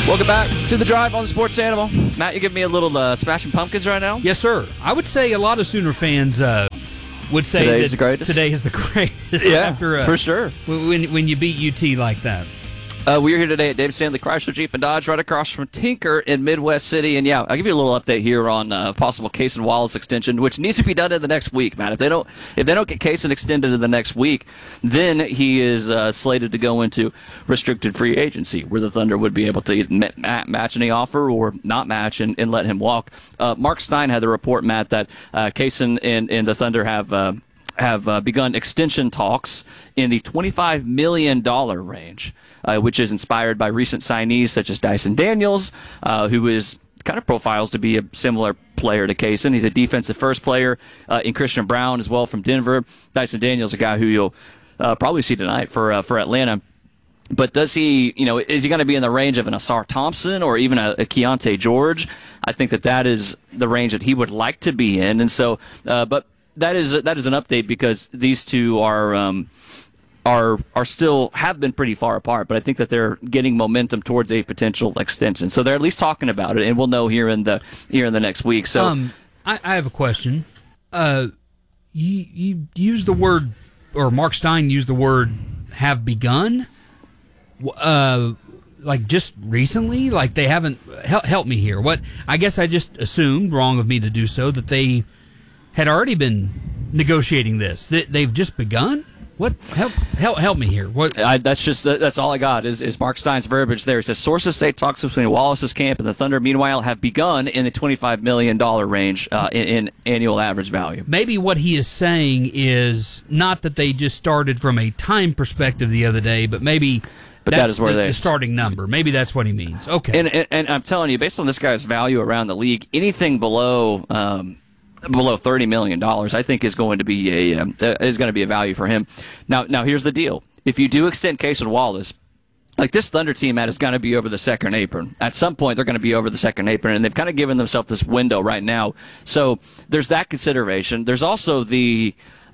Welcome back to The Drive on the Sports Animal. Matt, you give me a little Smashing Pumpkins right now? Yes, sir. I would say a lot of Sooner fans would say today that is the greatest. Today is the greatest. Yeah, after, for sure. When you beat UT like that. We're here today at David Stanley Chrysler Jeep and Dodge, right across from Tinker in Midwest City. And yeah, I'll give you a little update here on possible Cason Wallace extension, which needs to be done in the next week, Matt. If they don't get Cason extended in the next week, then he is slated to go into restricted free agency, where the Thunder would be able to match any offer or not match and let him walk. Mark Stein had the report, Matt, that Cason and the Thunder have begun extension talks in the $25 million range, which is inspired by recent signees such as Dyson Daniels, who is kind of profiles to be a similar player to Cason. He's a defensive first player in Christian Brown as well from Denver. Dyson Daniels, a guy who you'll probably see tonight for Atlanta. But is he going to be in the range of an Asar Thompson or even a Keontae George? I think that is the range that he would like to be in. And so, but that is an update because these two are still have been pretty far apart, but I think that they're getting momentum towards a potential extension. So they're at least talking about it, and we'll know here in the next week. So I have a question. You use the word, or Mark Stein used the word, have begun. Like just recently, like they haven't. Help me here. What I guess I just assumed, wrong of me to do so, that they had already been negotiating this. They've just begun. What? Help me here. What? That's all I got is Mark Stein's verbiage there. He says sources say talks between Wallace's camp and the Thunder, meanwhile, have begun in the $25 million range in annual average value. Maybe what he is saying is not that they just started from a time perspective the other day, but maybe. But that's that is where the starting number. Maybe that's what he means. Okay. And I'm telling you, based on this guy's value around the league, anything below $30 million, I think is going to be a value for him. Now here's the deal: if you do extend Cason Wallace, like this Thunder team, Matt, is going to be over the second apron. At some point, they're going to be over the second apron, and they've kind of given themselves this window right now. So there's that consideration. There's also the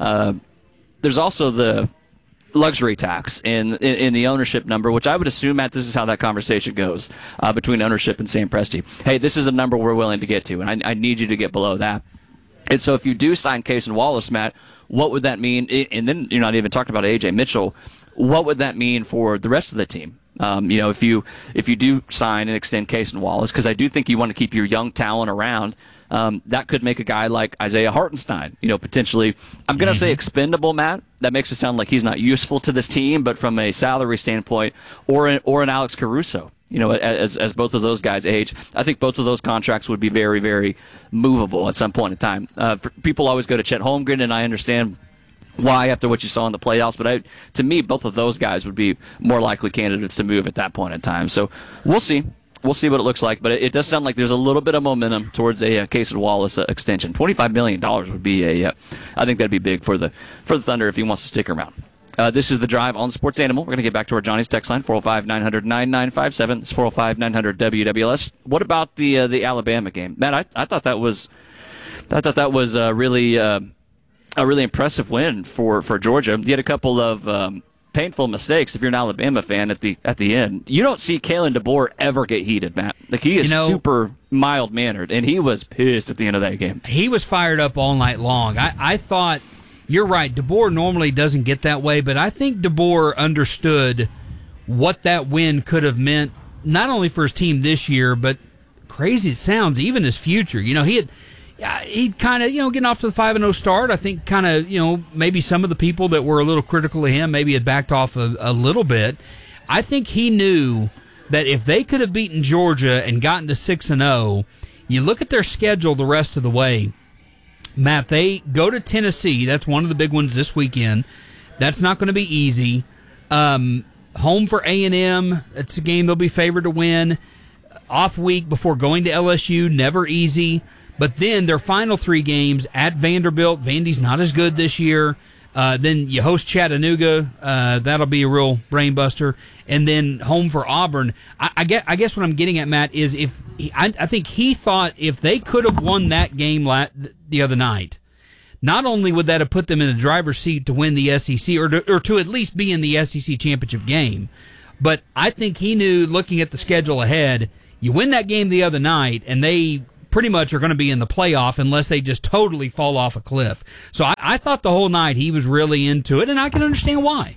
luxury tax in the ownership number, which I would assume, Matt, this is how that conversation goes between ownership and Sam Presti. Hey, this is a number we're willing to get to, and I need you to get below that. And so if you do sign Cason Wallace, Matt, what would that mean? And then you're not even talking about A.J. Mitchell. What would that mean for the rest of the team? If you do sign and extend Cason Wallace, because I do think you want to keep your young talent around, that could make a guy like Isaiah Hartenstein, potentially, I'm going to say expendable, Matt. That makes it sound like he's not useful to this team, but from a salary standpoint, or an Alex Caruso, as both of those guys age, I think both of those contracts would be very, very movable at some point in time. People always go to Chet Holmgren, and I understand why after what you saw in the playoffs, but to me, both of those guys would be more likely candidates to move at that point in time. So we'll see. We'll see what it looks like, but it does sound like there's a little bit of momentum towards a Cason Wallace extension. $25 million would be I think that'd be big for the Thunder if he wants to stick around. This is The Drive on Sports Animal. We're going to get back to our Johnny's text line, 405-900-9957. It's 405-900-WWLS. What about the Alabama game? Matt, I thought that was really a really impressive win for Georgia. You had a couple of painful mistakes if you're an Alabama fan at the end. You don't see Kalen DeBoer ever get heated, Matt. Like he is super mild-mannered, and he was pissed at the end of that game. He was fired up all night long. I thought, you're right, DeBoer normally doesn't get that way, but I think DeBoer understood what that win could have meant, not only for his team this year, but crazy it sounds, even his future. He'd kind of, getting off to the 5-0 start. I think kind of, maybe some of the people that were a little critical of him maybe had backed off a little bit. I think he knew that if they could have beaten Georgia and gotten to 6-0, you look at their schedule the rest of the way, Matt, they go to Tennessee. That's one of the big ones this weekend. That's not going to be easy. Home for A&M. It's a game they'll be favored to win. Off week before going to LSU, never easy. But then their final three games at Vanderbilt. Vandy's not as good this year. Then you host Chattanooga. That'll be a real brain buster. And then home for Auburn. I guess what I'm getting at, Matt, is I think he thought if they could have won that game the other night, not only would that have put them in the driver's seat to win the SEC or to at least be in the SEC championship game, But I think he knew, looking at the schedule ahead, you win that game the other night, and they pretty much are going to be in the playoff unless they just totally fall off a cliff. So I thought the whole night he was really into it, and I can understand why.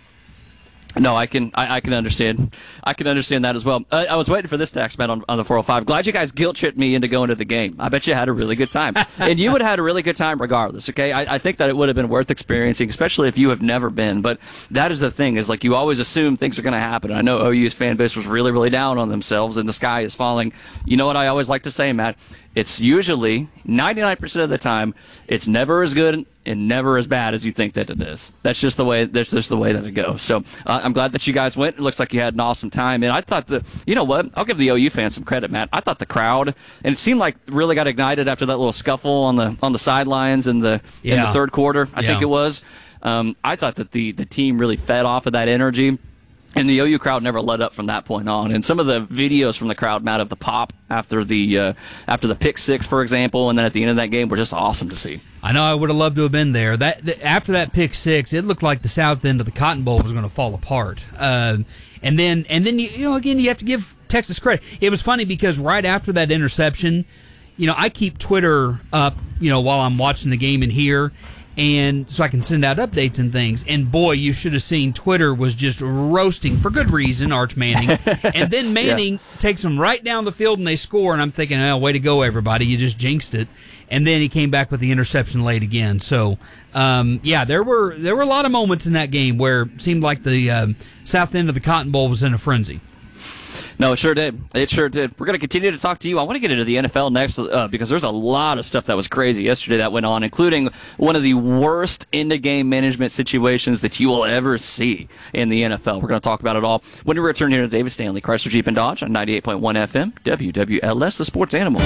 No, I can understand. I can understand that as well. I was waiting for this text, Matt, on the 405. Glad you guys guilt-tripped me into going to the game. I bet you had a really good time. And you would have had a really good time regardless, okay? I think that it would have been worth experiencing, especially if you have never been. But that is the thing, is like you always assume things are going to happen. I know OU's fan base was really, really down on themselves, and the sky is falling. You know what I always like to say, Matt? It's usually, 99% of the time, it's never as good and never as bad as you think that it is. That's just the way that it goes. So I'm glad that you guys went. It looks like you had an awesome time. And I thought you know what? I'll give the OU fans some credit, Matt. I thought the crowd, and it seemed like really got ignited after that little scuffle on the sidelines in the third quarter, I think it was. I thought that the team really fed off of that energy. And the OU crowd never let up from that point on. And some of the videos from the crowd, Matt, of the pop after the pick six, for example, and then at the end of that game were just awesome to see. I know I would have loved to have been there. After that pick six, it looked like the south end of the Cotton Bowl was going to fall apart. And then again, you have to give Texas credit. It was funny because right after that interception, I keep Twitter up, while I'm watching the game in here, and so I can send out updates and things. And boy, you should have seen Twitter was just roasting, for good reason, Arch Manning. And then Manning takes them right down the field and they score. And I'm thinking, oh, way to go, everybody. You just jinxed it. And then he came back with the interception late again. So, there were a lot of moments in that game where it seemed like the south end of the Cotton Bowl was in a frenzy. No, it sure did. It sure did. We're going to continue to talk to you. I want to get into the NFL next because there's a lot of stuff that was crazy yesterday that went on, including one of the worst end-of-game management situations that you will ever see in the NFL. We're going to talk about it all when we return here to David Stanley, Chrysler Jeep and Dodge on 98.1 FM, WWLS, the Sports Animal.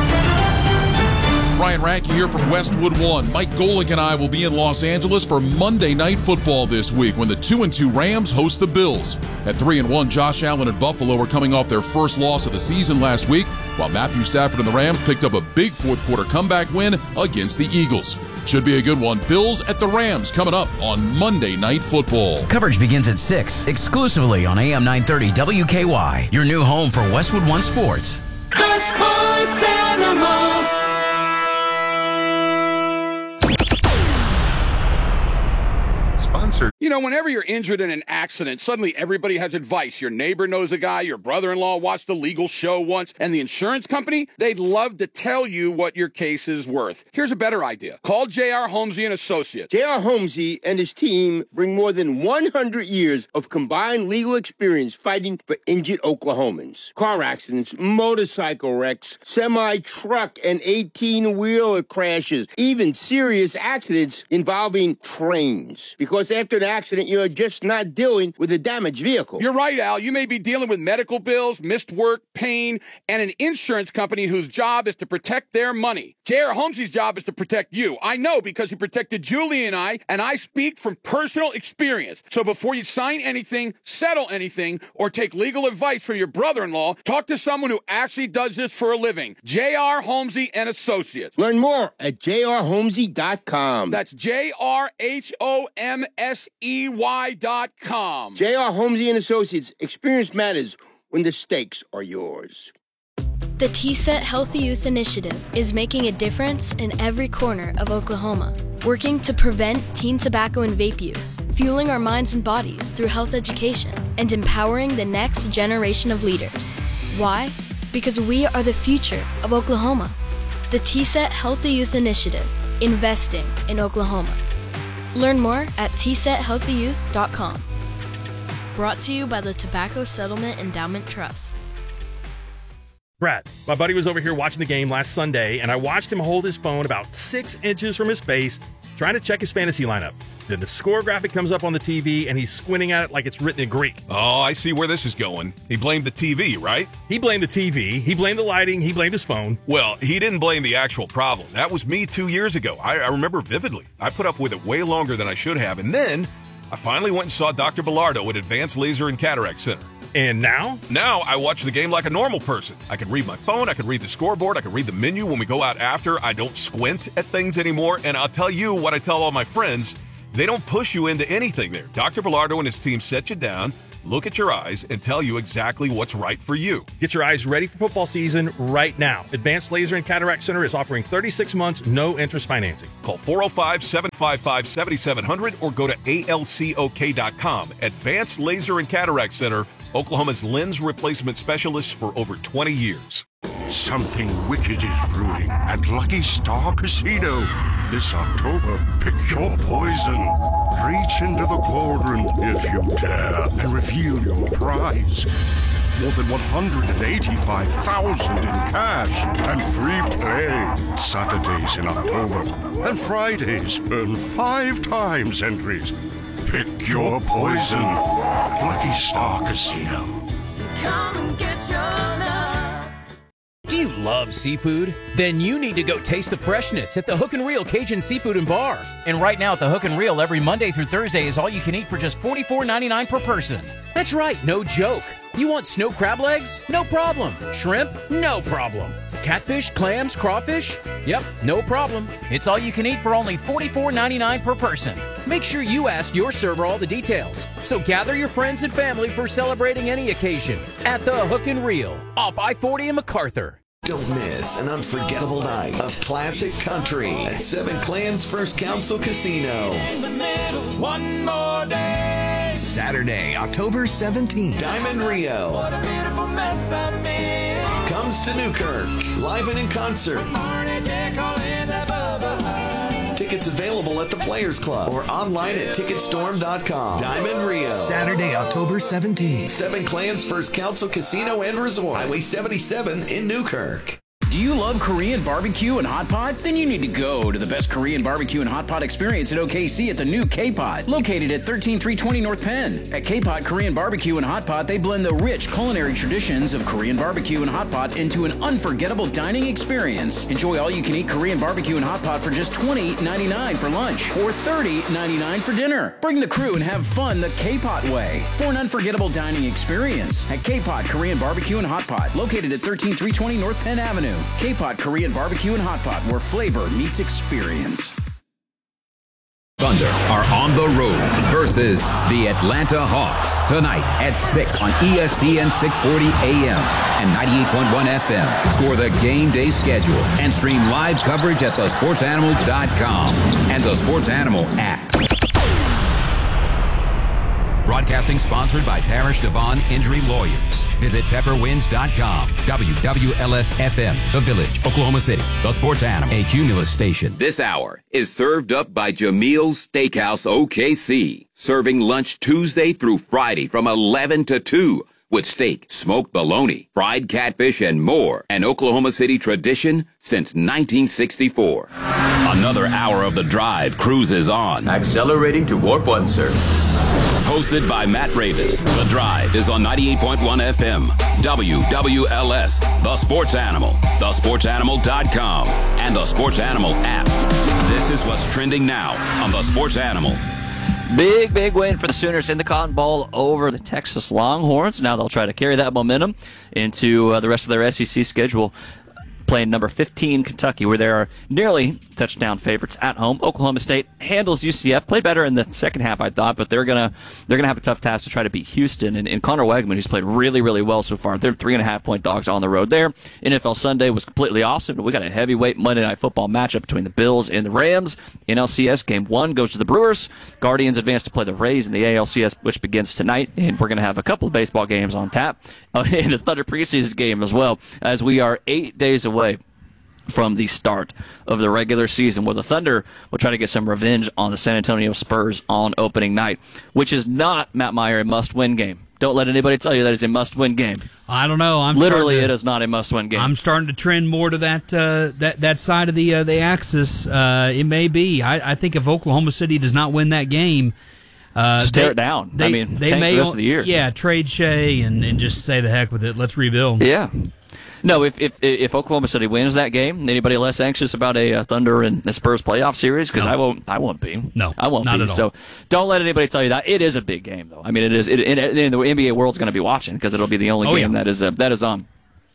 Ryan Radke here from Westwood One. Mike Golick and I will be in Los Angeles for Monday Night Football this week when the 2-2 Rams host the Bills. At 3-1, Josh Allen and Buffalo are coming off their first loss of the season last week, while Matthew Stafford and the Rams picked up a big fourth-quarter comeback win against the Eagles. Should be a good one. Bills at the Rams coming up on Monday Night Football. Coverage begins at 6, exclusively on AM 930 WKY, your new home for Westwood One Sports. The Sports Animal. Sponsored. Whenever you're injured in an accident, suddenly everybody has advice. Your neighbor knows a guy, your brother-in-law watched a legal show once, and the insurance company, they'd love to tell you what your case is worth. Here's a better idea. Call J.R. Holmesy and Associates. J.R. Holmesy and his team bring more than 100 years of combined legal experience fighting for injured Oklahomans. Car accidents, motorcycle wrecks, semi-truck and 18-wheeler crashes, even serious accidents involving trains. Because after an accident, you're just not dealing with a damaged vehicle. You're right, Al. You may be dealing with medical bills, missed work, pain, and an insurance company whose job is to protect their money. J.R. Holmesy's job is to protect you. I know because he protected Julie and I speak from personal experience. So before you sign anything, settle anything, or take legal advice from your brother-in-law, talk to someone who actually does this for a living. J.R. Holmesy and Associates. Learn more at jrholmesy.com. That's JRHOMSEY.com. J.R. Holmesy and Associates. Experience matters when the stakes are yours. The TSET Healthy Youth Initiative is making a difference in every corner of Oklahoma, working to prevent teen tobacco and vape use, fueling our minds and bodies through health education, and empowering the next generation of leaders. Why? Because we are the future of Oklahoma. The TSET Healthy Youth Initiative, investing in Oklahoma. Learn more at tsethealthyyouth.com. Brought to you by the Tobacco Settlement Endowment Trust. Brad, my buddy was over here watching the game last Sunday, and I watched him hold his phone about 6 inches from his face, trying to check his fantasy lineup. Then the score graphic comes up on the TV, and he's squinting at it like it's written in Greek. Oh, I see where this is going. He blamed the TV, right? He blamed the TV, he blamed the lighting, he blamed his phone. Well, he didn't blame the actual problem. That was me 2 years ago. I remember vividly. I put up with it way longer than I should have, and then I finally went and saw Dr. Bellardo at Advanced Laser and Cataract Center. And now? Now I watch the game like a normal person. I can read my phone, I can read the scoreboard, I can read the menu when we go out after. I don't squint at things anymore, and I'll tell you what I tell all my friends. They don't push you into anything there. Dr. Bellardo and his team set you down. look at your eyes, and tell you exactly what's right for you. Get your eyes ready for football season right now. Advanced Laser and Cataract Center is offering 36 months, no interest financing. Call 405-755-7700 or go to alcok.com. Advanced Laser and Cataract Center, Oklahoma's lens replacement specialists for over 20 years. Something wicked is brewing at Lucky Star Casino. This October, pick your poison. Reach into the cauldron if you dare and reveal your prize. More than $185,000 in cash and free play. Saturdays in October and Fridays earn 5 times entries. Pick your poison. Lucky Star Casino. Come and get your love. Do you love seafood? Then you need to go taste the freshness at the Hook and Reel Cajun Seafood and Bar. And right now at the Hook and Reel, every Monday through Thursday is all you can eat for just $44.99 per person. That's right, no joke. You want snow crab legs? No problem. Shrimp? No problem. Catfish, clams, crawfish? Yep, no problem. It's all you can eat for only $44.99 per person. Make sure you ask your server all the details. So gather your friends and family for celebrating any occasion at the Hook and Reel off I-40 in MacArthur. Don't miss an unforgettable night of classic country at Seven Clans First Council Casino. One more day. Saturday, October 17th. Diamond Rio What a beautiful mess I made. comes to Newkirk, live and in concert. Tickets available at the Players Club or online at Ticketstorm.com. Diamond Rio. Saturday, October 17th. Seven Clans First Council Casino and Resort. Highway 77 in Newkirk. Do you love Korean barbecue and hot pot? Then you need to go to the best Korean barbecue and hot pot experience at OKC at the new K-Pot, located at 13320 North Penn. At K-Pot Korean Barbecue and Hot Pot, they blend the rich culinary traditions of Korean barbecue and hot pot into an unforgettable dining experience. Enjoy all-you-can-eat Korean barbecue and hot pot for just $20.99 for lunch or $30.99 for dinner. Bring the crew and have fun the K-Pot way for an unforgettable dining experience at K-Pot Korean Barbecue and Hot Pot, located at 13320 North Penn Avenue. K-Pot Korean Barbecue and Hot Pot, where flavor meets experience. Thunder are on the road versus the Atlanta Hawks tonight at 6 on ESPN 640 AM and 98.1 FM. Score the game day schedule and stream live coverage at thesportsanimal.com and the Sports Animal app. Broadcasting sponsored by Parish Devon Injury Lawyers. Visit pepperwinds.com. WWLS-FM, The Village, Oklahoma City. The Sports Animal, a Cumulus station. This hour is served up by Jamil's Steakhouse OKC. Serving lunch Tuesday through Friday from 11 to 2 with steak, smoked bologna, fried catfish, and more. An Oklahoma City tradition since 1964. Another hour of The Drive cruises on. Accelerating to Warp 1, sir. Hosted by Matt Ravis. The Drive is on 98.1 FM. WWLS, The Sports Animal, thesportsanimal.com, and the Sports Animal app. This is what's trending now on The Sports Animal. Big win for the Sooners in the Cotton Bowl over the Texas Longhorns. Now they'll try to carry that momentum into the rest of their SEC schedule, playing number 15 Kentucky, where they are nearly touchdown favorites at home. Oklahoma State handles UCF. Played better in the second half, I thought, but they're gonna have a tough task to try to beat Houston. And Connor Wegman, who's played really well so far, they're 3.5-point dogs on the road there. NFL Sunday was completely awesome, but we got a heavyweight Monday Night Football matchup between the Bills and the Rams. NLCS Game 1 goes to the Brewers. Guardians advance to play the Rays in the ALCS, which begins tonight, and we're going to have a couple of baseball games on tap in the Thunder preseason game as well, as we are 8 days away from the start of the regular season, where the Thunder will try to get some revenge on the San Antonio Spurs on opening night, which is not, Matt Meyer, a must-win game. Don't let anybody tell you that it's a must-win game. I don't know. It is not a must-win game. I'm starting to trend more to that side of the axis. It may be. I think if Oklahoma City does not win that game, just tear it down. They may the rest of the year. Yeah, trade Shea and just say the heck with it. Let's rebuild. Yeah. No, if Oklahoma City wins that game, anybody less anxious about a Thunder and the Spurs playoff series? Because no. I won't be. No, I won't not be. At all. So don't let anybody tell you that. It is a big game, though. I mean, it is. And the NBA world's going to be watching because it'll be the only game that is on.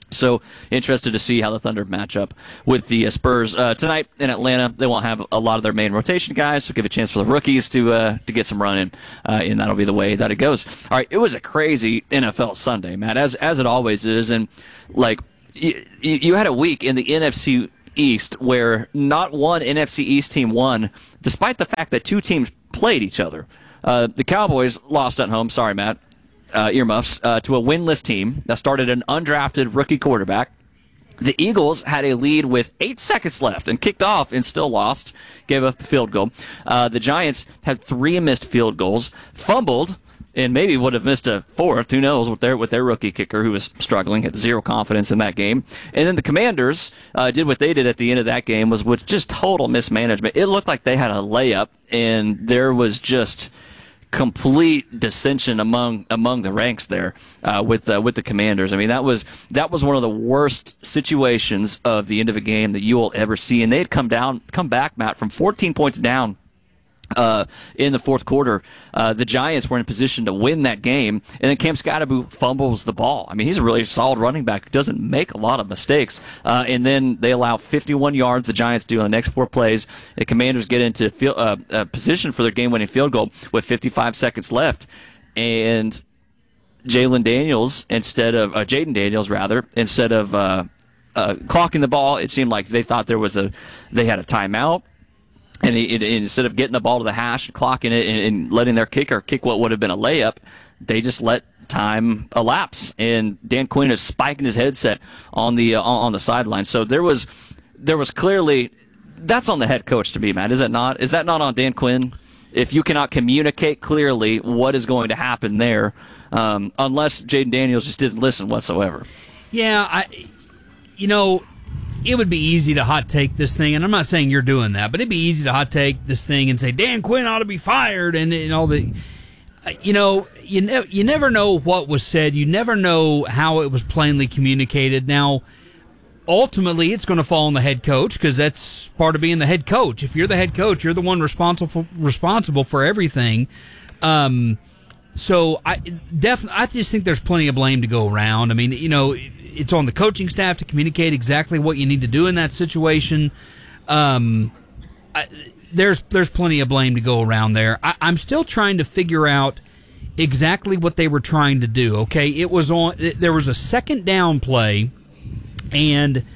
So interested to see how the Thunder match up with the Spurs tonight in Atlanta. They won't have a lot of their main rotation guys, so give a chance for the rookies to get some run in, and that'll be the way that it goes. All right, it was a crazy NFL Sunday, Matt, as it always is, and like you had a week in the NFC East where not one NFC East team won, despite the fact that two teams played each other. The Cowboys lost at home. Sorry, Matt. Earmuffs, to a winless team that started an undrafted rookie quarterback. The Eagles had a lead with 8 seconds left and kicked off and still lost, gave up a field goal. The Giants had 3 missed field goals, fumbled, and maybe would have missed a 4th, who knows, with their rookie kicker who was struggling, had zero confidence in that game. And then the Commanders did what they did at the end of that game, was with just total mismanagement. It looked like they had a layup, and there was just complete dissension among the ranks there with the Commanders. I mean, that was one of the worst situations of the end of a game that you will ever see. And they had come back, Matt, from 14 points down in the fourth quarter. The Giants were in a position to win that game, and then Cam Skattebo fumbles the ball. I mean, he's a really solid running back who doesn't make a lot of mistakes. And then they allow 51 yards, the Giants do, on the next 4 plays. The Commanders get into position for their game-winning field goal with 55 seconds left. And Jaden Daniels, instead of clocking the ball, it seemed like they thought they had a timeout. And instead of getting the ball to the hash, clocking it, and letting their kicker kick what would have been a layup, they just let time elapse. And Dan Quinn is spiking his headset on the sideline. So there was clearly, that's on the head coach to me, Matt. Is it not? Is that not on Dan Quinn? If you cannot communicate clearly what is going to happen there, unless Jaden Daniels just didn't listen whatsoever. Yeah, it would be easy to hot take this thing, and I'm not saying you're doing that, but it'd be easy to hot take this thing and say Dan Quinn ought to be fired and all the, you never know what was said. You never know how it was plainly communicated. Now, ultimately, it's going to fall on the head coach because that's part of being the head coach. If you're the head coach, you're the one responsible for everything. So I just think there's plenty of blame to go around. I mean, it's on the coaching staff to communicate exactly what you need to do in that situation. There's plenty of blame to go around there. I'm still trying to figure out exactly what they were trying to do. Okay, there was a second down play, and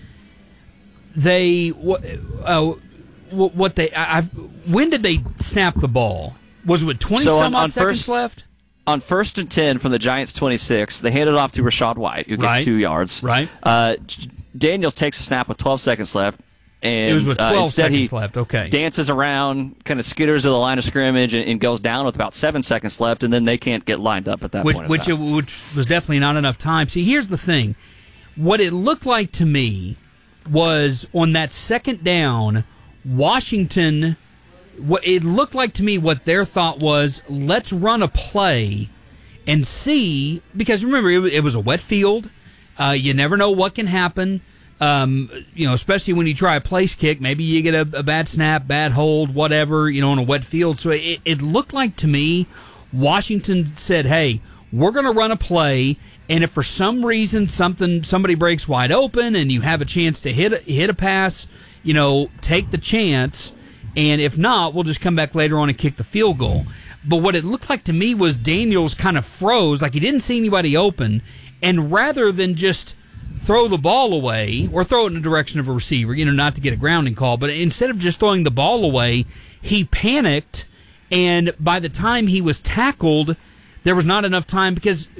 when did they snap the ball? Was it with 20-some-odd seconds left? On 1st and 10 from the Giants' 26, they hand it off to Rachaad White, who gets 2 yards. Right. Daniels takes a snap with 12 seconds left. And it was with 12 instead seconds left, okay. Dances around, kind of skitters to the line of scrimmage, and goes down with about 7 seconds left, and then they can't get lined up at that point. Which was definitely not enough time. See, here's the thing. What it looked like to me was on that second down, Washington... It looked like to me what their thought was, let's run a play and see, because remember, it was a wet field. You never know what can happen, especially when you try a place kick. Maybe you get a bad snap, bad hold, whatever, on a wet field. So it looked like to me Washington said, hey, we're going to run a play, and if for some reason somebody breaks wide open and you have a chance to hit a pass, take the chance. And if not, we'll just come back later on and kick the field goal. But what it looked like to me was Daniels kind of froze, like he didn't see anybody open, and rather than just throw the ball away or throw it in the direction of a receiver, not to get a grounding call, but instead of just throwing the ball away, he panicked, and by the time he was tackled, there was not enough time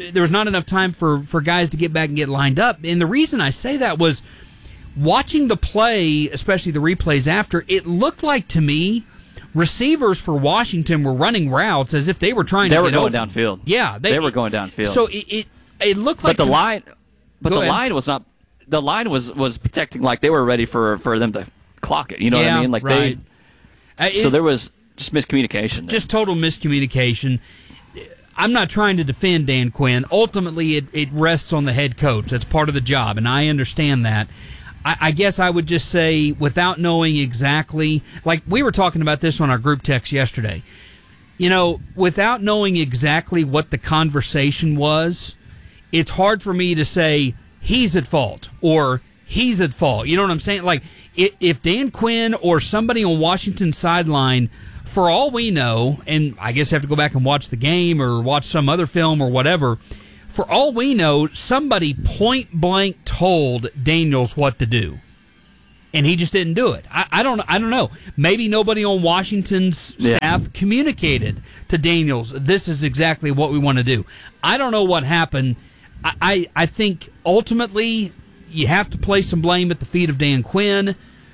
for guys to get back and get lined up. And the reason I say that was, watching the play, especially the replays after, it looked like to me receivers for Washington were running routes as if they were trying to get open. They were going downfield. Yeah, they were going downfield. So it looked like, but the line was not. The line was protecting, like they were ready for them to clock it. You know what I mean? Like right. So there was just miscommunication. Just total miscommunication. I'm not trying to defend Dan Quinn. Ultimately, it rests on the head coach. That's part of the job, and I understand that. I guess I would just say, without knowing exactly, like we were talking about this on our group text yesterday, without knowing exactly what the conversation was, it's hard for me to say, he's at fault or he's at fault. You know what I'm saying? Like, if Dan Quinn or somebody on Washington's sideline, for all we know, and I guess I have to go back and watch the game or watch some other film or whatever, for all we know, somebody point blank told Daniels what to do, and he just didn't do it. I don't know. Maybe nobody on Washington's staff communicated to Daniels, this is exactly what we want to do. I don't know what happened. I think ultimately you have to place some blame at the feet of Dan Quinn.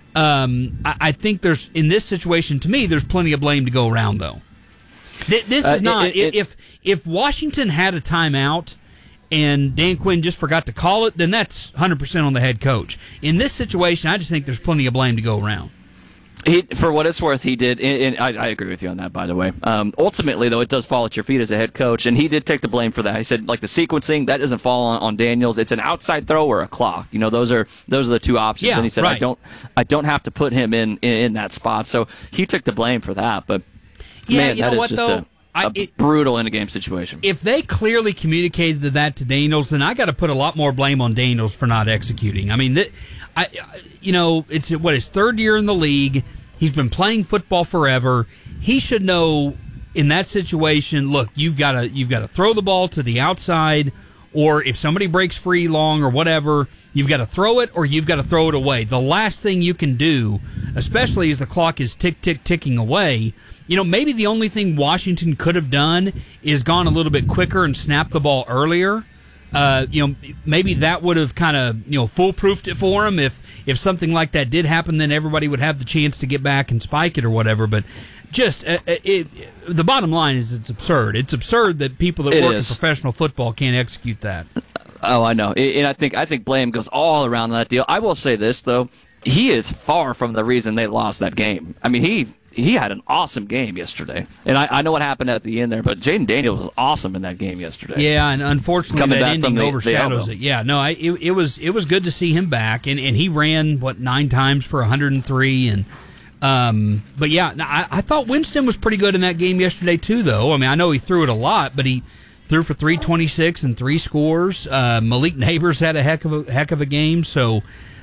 I think there's, in this situation, to me, there's plenty of blame to go around, though. This is not. If Washington had a timeout and Dan Quinn just forgot to call it, then that's 100% on the head coach. In this situation, I just think there's plenty of blame to go around. For what it's worth, he did, and I agree with you on that, by the way. Ultimately, though, it does fall at your feet as a head coach, and he did take the blame for that. He said, like, the sequencing, that doesn't fall on Daniels. It's an outside throw or a clock. You know, those are the two options. Yeah, and he said, right. I don't have to put him in that spot. So he took the blame for that. But, man, that is just a brutal in-a-game situation. If they clearly communicated that to Daniels, then I got to put a lot more blame on Daniels for not executing. I mean, it's his third year in the league. He's been playing football forever. He should know in that situation, look, you've got to throw the ball to the outside, or if somebody breaks free long or whatever, you've got to throw it or you've got to throw it away. The last thing you can do, especially as the clock is ticking away, maybe the only thing Washington could have done is gone a little bit quicker and snapped the ball earlier. Maybe that would have kind of, foolproofed it for him. If something like that did happen, then everybody would have the chance to get back and spike it or whatever. But just the bottom line is it's absurd. It's absurd that people that work in professional football can't execute that. Oh, I know. And I think blame goes all around that deal. I will say this, though. He is far from the reason they lost that game. I mean, he had an awesome game yesterday. And I know what happened at the end there, but Jaden Daniels was awesome in that game yesterday. Yeah, and unfortunately that ending overshadows it. Yeah, no, it was good to see him back, and he ran, 9 times for 103, and but yeah, I thought Winston was pretty good in that game yesterday too, though. I mean, I know he threw it a lot, but he threw for 326 and 3 scores. Malik Neighbors had a heck of a game, so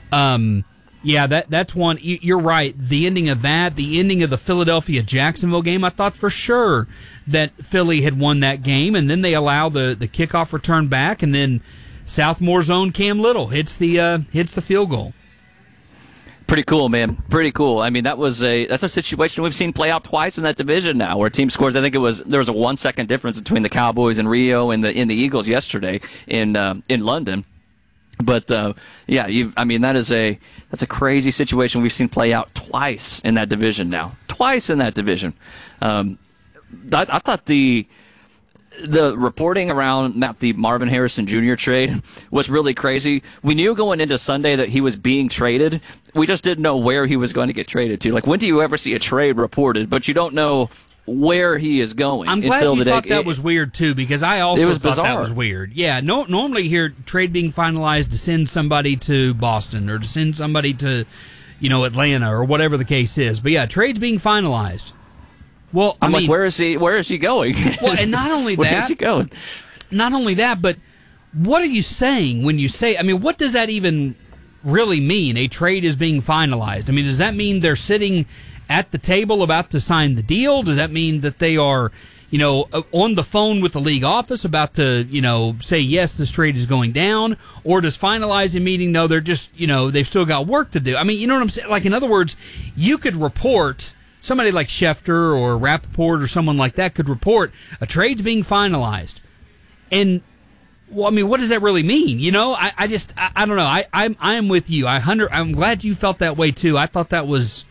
yeah, that's one. You're right. The ending of the Philadelphia-Jacksonville game, I thought for sure that Philly had won that game, and then they allow the kickoff return back, and then Southmore's own Cam Little hits the field goal. Pretty cool, man. Pretty cool. I mean, that's a situation we've seen play out twice in that division now, where a team scores. I think there was a 1-second difference between the Cowboys and Rio and the Eagles yesterday in London. But that's a crazy situation we've seen play out twice in that division now. Twice in that division. I thought the reporting around the Marvin Harrison Jr. trade was really crazy. We knew going into Sunday that he was being traded. We just didn't know where he was going to get traded to. Like, when do you ever see a trade reported, but you don't know where he is going? I'm glad you thought that was weird too, because I also thought that was weird. Yeah, normally you hear trade being finalized to send somebody to Boston or to send somebody to, Atlanta or whatever the case is. But yeah, trade's being finalized. Well, I mean, like, where is he going? Well, and not only that, where is he going? Not only that, but what are you saying when you say? I mean, what does that even really mean? A trade is being finalized. I mean, does that mean they're sitting at the table about to sign the deal? Does that mean that they are, on the phone with the league office about to, say, yes, this trade is going down? Or does finalizing meaning, no, they're just, they've still got work to do? I mean, you know what I'm saying? Like, in other words, you could report, somebody like Schefter or Rappaport or someone like that could report a trade's being finalized. And, well, I mean, what does that really mean? I don't know. I'm with you. I'm glad you felt that way too. I thought it was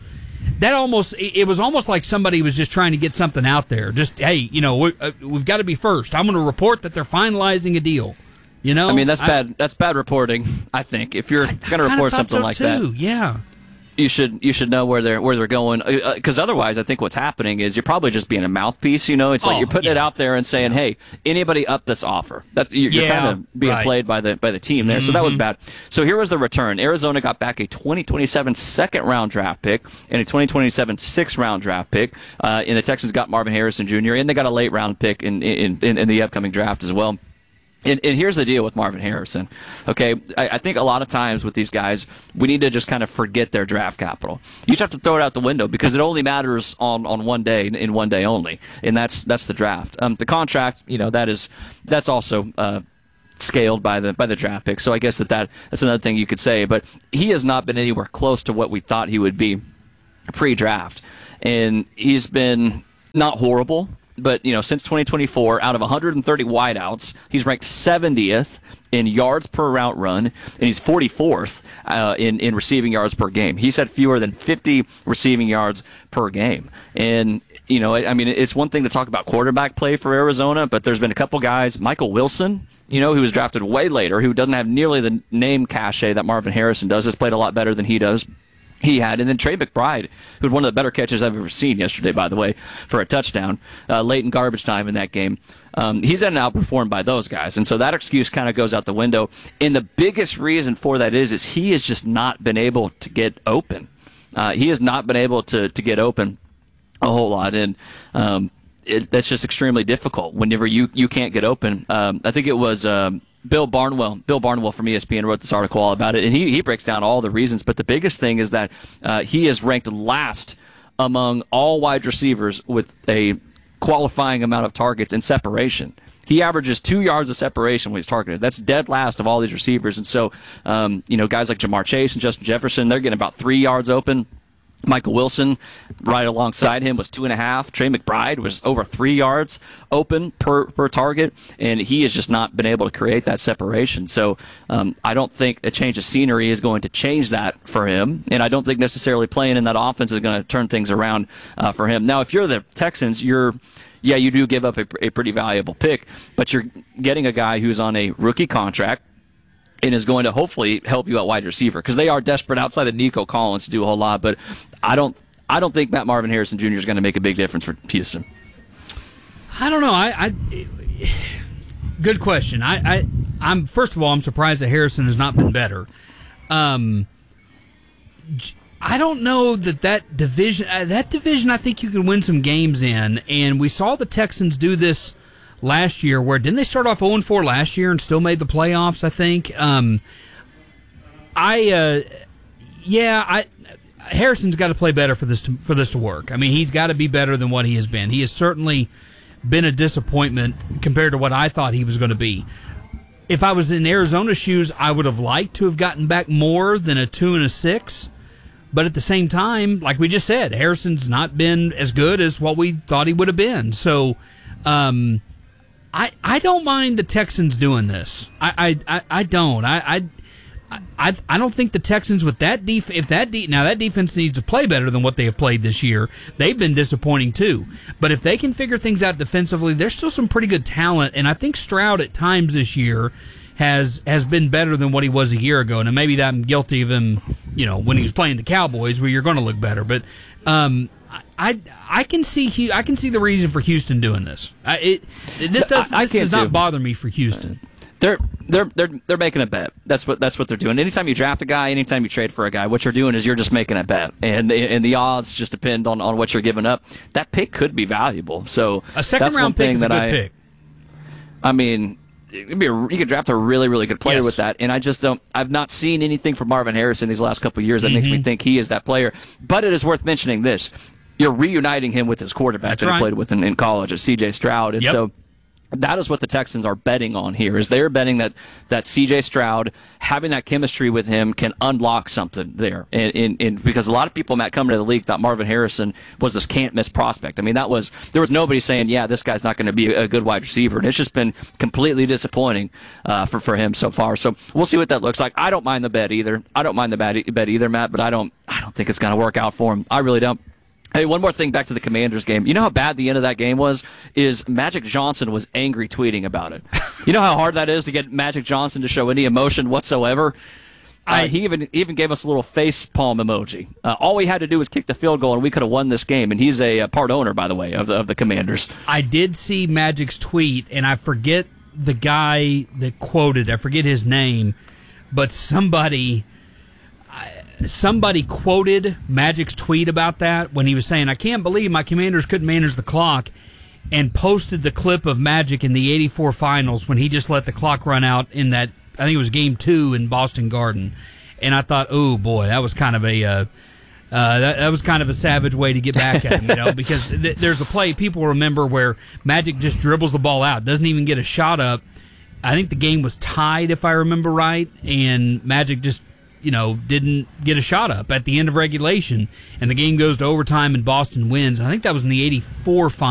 almost like somebody was just trying to get something out there. Just, hey, we've got to be first. I'm going to report that they're finalizing a deal. I mean, that's bad. That's bad reporting, I think. If you're going to report something like that, yeah, you should know where they're going, because otherwise, I think what's happening is you're probably just being a mouthpiece. It's like you're putting it out there and saying, "Hey, anybody up this offer?" That's you're kind of being played by the team there. Mm-hmm. So that was bad. So here was the return. Arizona got back a 2027 second-round draft pick and a 2027 sixth-round draft pick. And the Texans got Marvin Harrison Jr. and they got a late-round pick in the upcoming draft as well. And here's the deal with Marvin Harrison. Okay, I think a lot of times with these guys, we need to just kind of forget their draft capital. You just have to throw it out the window because it only matters on one day, in one day only, and that's the draft. The contract, that's also scaled by the draft pick. So I guess that's another thing you could say. But he has not been anywhere close to what we thought he would be pre-draft, and he's been not horrible. But, since 2024, out of 130 wideouts, he's ranked 70th in yards per route run, and he's 44th in receiving yards per game. He's had fewer than 50 receiving yards per game. And, it's one thing to talk about quarterback play for Arizona, but there's been a couple guys, Michael Wilson, who was drafted way later, who doesn't have nearly the name cachet that Marvin Harrison does, has played a lot better than he does. He had, and then Trey McBride, who had one of the better catches I've ever seen yesterday, by the way, for a touchdown, late in garbage time in that game. He's been outperformed by those guys, and so that excuse kind of goes out the window. And the biggest reason for that is he has just not been able to get open. He has not been able to get open a whole lot, and that's just extremely difficult whenever you can't get open. I think it was Bill Barnwell from ESPN wrote this article all about it, and he breaks down all the reasons. But the biggest thing is that he is ranked last among all wide receivers with a qualifying amount of targets and separation. He averages 2 yards of separation when he's targeted. That's dead last of all these receivers. And so, guys like Jamar Chase and Justin Jefferson, they're getting about 3 yards open. Michael Wilson, right alongside him, was 2.5. Trey McBride was over 3 yards open per target, and he has just not been able to create that separation. So I don't think a change of scenery is going to change that for him, and I don't think necessarily playing in that offense is going to turn things around for him. Now, if you're the Texans, you do give up a pretty valuable pick, but you're getting a guy who's on a rookie contract and is going to hopefully help you at wide receiver because they are desperate outside of Nico Collins to do a whole lot. But I don't think Matt Marvin Harrison Jr. is going to make a big difference for Houston. I don't know. Good question. I'm first of all, I'm surprised that Harrison has not been better. I don't know that division. That division, I think you can win some games in, and we saw the Texans do this last year, where didn't they start off 0-4 last year and still made the playoffs? I think. Harrison's got to play better for this to work. I mean, he's got to be better than what he has been. He has certainly been a disappointment compared to what I thought he was going to be. If I was in Arizona's shoes, I would have liked to have gotten back more than a 2 and a 6. But at the same time, like we just said, Harrison's not been as good as what we thought he would have been. So. I don't mind the Texans doing this. I don't. I don't think the Texans with that that defense needs to play better than what they have played this year. They've been disappointing too. But if they can figure things out defensively, there's still some pretty good talent. And I think Stroud at times this year has been better than what he was a year ago. And maybe I'm guilty of him, when he was playing the Cowboys, where you're going to look better. But I can see the reason for Houston doing this. This does not bother me for Houston. They're making a bet. That's what they're doing. Anytime you draft a guy, anytime you trade for a guy, what you're doing is you're just making a bet, and the odds just depend on what you're giving up. That pick could be valuable. So a second round pick is a good pick. I mean, you could draft a really, really good player with that, and I've not seen anything from Marvin Harrison these last couple of years that makes me think he is that player. But it is worth mentioning this. You're reuniting him with his quarterback that he played with in college, C.J. Stroud. And so that is what the Texans are betting on here, is they're betting that C.J. Stroud, having that chemistry with him, can unlock something there. And because a lot of people, Matt, coming to the league thought Marvin Harrison was this can't-miss prospect. I mean, there was nobody saying, this guy's not going to be a good wide receiver. And it's just been completely disappointing for him so far. So we'll see what that looks like. I don't mind the bet either. I don't mind the bet either, Matt, but I don't think it's going to work out for him. I really don't. Hey, one more thing back to the Commanders game. You know how bad the end of that game was? Is Magic Johnson was angry tweeting about it. You know how hard that is to get Magic Johnson to show any emotion whatsoever? He even gave us a little face palm emoji. All we had to do was kick the field goal, and we could have won this game. And he's a part owner, by the way, of the Commanders. I did see Magic's tweet, and I forget the guy that quoted. I forget his name, but somebody quoted Magic's tweet about that when he was saying, I can't believe my Commanders couldn't manage the clock. and posted the clip of Magic in the '84 finals when he just let the clock run out in that, I think it was Game 2 in Boston Garden. And I thought, oh boy, that was kind of a that was kind of a savage way to get back at him, because there's a play people remember where Magic just dribbles the ball out, doesn't even get a shot up. I think the game was tied, if I remember right, and Magic just didn't get a shot up at the end of regulation, and the game goes to overtime and Boston wins. I think that was in the '84 final.